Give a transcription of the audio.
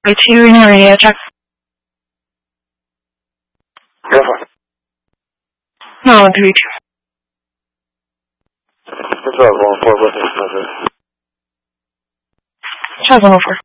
8 check. Verify. No, 132. What's up, 104, what's this? Check 104.